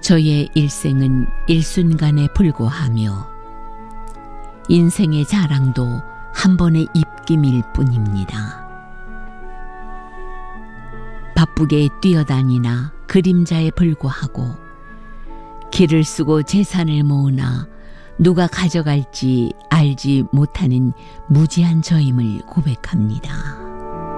저의 일생은 일순간에 불과하며 인생의 자랑도 한 번의 입김일 뿐입니다. 바쁘게 뛰어다니나 그림자에 불과하고 길을 쓰고 재산을 모으나 누가 가져갈지 알지 못하는 무지한 저임을 고백합니다.